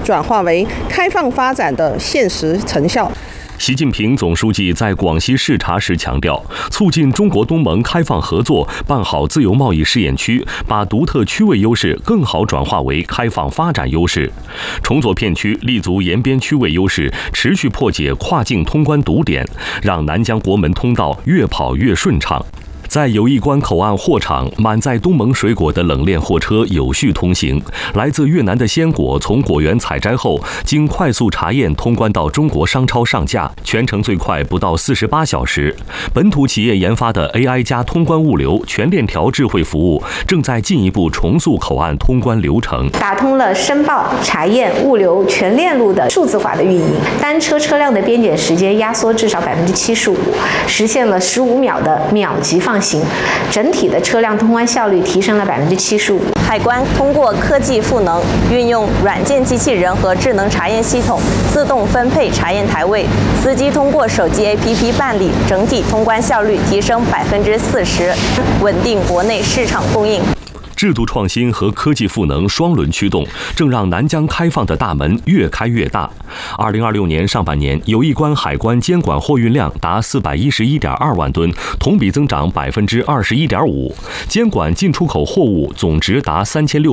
转化为开放发展的现实成效。 习近平总书记在广西视察时强调，促进中国东盟开放合作，办好自由贸易试验区，把独特区位优势更好转化为开放发展优势，重组片区，立足沿边区位优势，持续破解跨境通关堵点，让南疆国门通道越跑越顺畅。在友谊关口岸货场，满载东盟水果的冷链货车有序通行。来自越南的鲜果从果园采摘后，经快速查验通关到中国商超上架，全程最快不到48小时。本土企业研发的 AI 加通关物流全链条智慧服务，正在进一步重塑口岸通关流程， 打通了申报、查验、物流全链路的数字化的运营，单车车辆的边检时间压缩至少75%，实现了15秒的秒级放行，整体的车辆通关效率提升了75%。 海关通过科技赋能，运用软件机器人和智能查验系统，自动分配查验台位，司机通过手机 APP 办理，整体通关效率提升40%，稳定国内市场供应。 制度创新和科技赋能双轮驱动，正让南疆开放的大门越开越大。2026年上半年，友谊关海关监管货运量达411.2万吨，同比增长21.5%；监管进出口货物总值达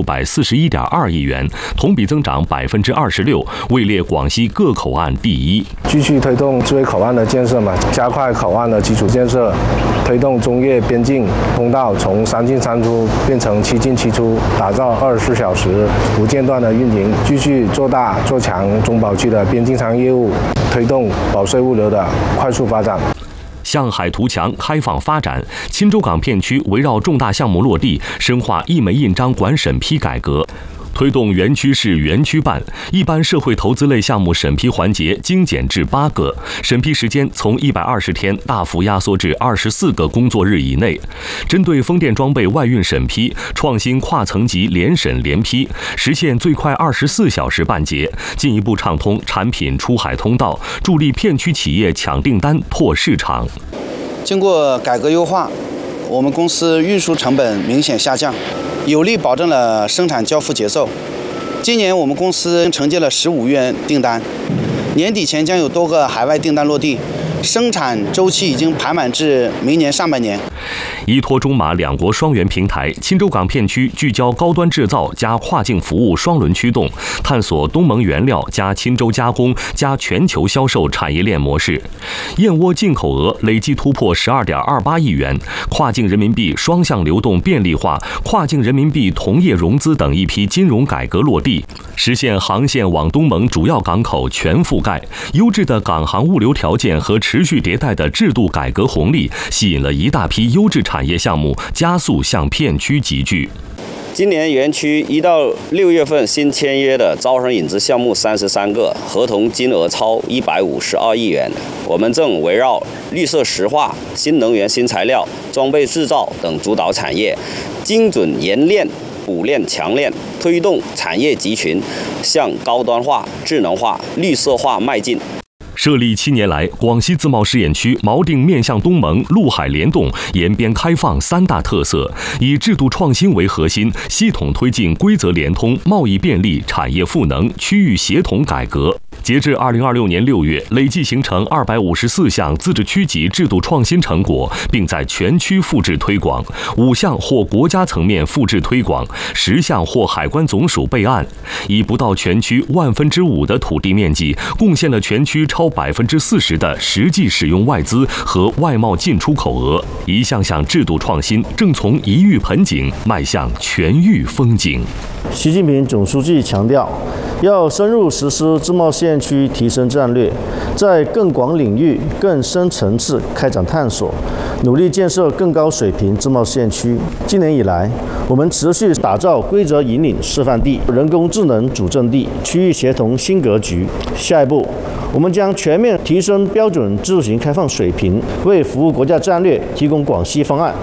3641.2亿元，同比增长26%，位列广西各口岸第一。 继续推动智慧口岸的建设加快口岸的基础建设，推动中越边境通道从3进3出变成7进7出，打造24小时无间断的运营，继续做大做强中保区的边境商业务，推动保税物流的快速发展。 向海图强开放发展，钦州港片区围绕重大项目落地，深化一枚印章管审批改革。推动园区市园区办，一般社会投资类项目审批环节精简至8个，审批时间从120天大幅压缩至24个工作日以内。针对风电装备外运审批，创新跨层级联审联批，实现最快24小时办结，进一步畅通产品出海通道，助力片区企业抢订单、拓市场。 经过改革优化，我们公司运输成本明显下降，有力保证了生产交付节奏。今年我们公司承接了15亿元订单，年底前将有多个海外订单落地，生产周期已经排满至明年上半年。 依托中马两国双元平台，钦州港片区聚焦高端制造加跨境服务双轮驱动，探索东盟原料加钦州加工加全球销售产业链模式。燕窝进口额累计突破12.28亿元，跨境人民币双向流动便利化、跨境人民币同业融资等一批金融改革落地，实现航线往东盟主要港口全覆盖。优质的港航物流条件和持续迭代的制度改革红利，吸引了一大批优质产业项目加速向片区集聚。 今年园区1到6月份新签约的招商引资项目33个，合同金额超152亿元。我们正围绕绿色石化、新能源、新材料、装备制造等主导产业，精准研炼、补炼、强炼，推动产业集群向高端化、智能化、绿色化迈进。 设立7年来，广西自贸试验区锚定面向东盟、陆海联动、沿边开放3大特色，以制度创新为核心，系统推进规则联通、贸易便利、产业赋能、区域协同改革。截至2026年6月，累计形成254项自治区级制度创新成果，并在全区复制推广，5项获国家层面复制推广，10项获海关总署备案，以不到全区5%的土地面积，贡献了全区超40%的实际使用外资和外贸进出口额。一项项制度创新正从一域盆景迈向全域风景。 习近平总书记强调，要深入实施自贸试验区提升战略，在更广领域、更深层次开展探索，努力建设更高水平自贸试验区。今年以来，我们持续打造规则引领示范地、人工智能主阵地、区域协同新格局。下一步，我们将全面提升标准制度型开放水平，为服务国家战略提供广西方案。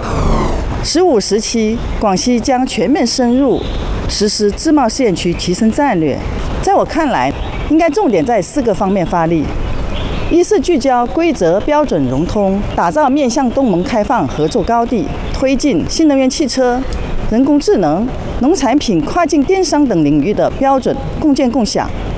15、17，广西将全面深入实施自贸试验区提升战略。在我看来，应该重点在4个方面发力：一是聚焦规则标准融通，打造面向东盟开放合作高地，推进新能源汽车、人工智能、农产品、跨境电商等领域的标准共建共享。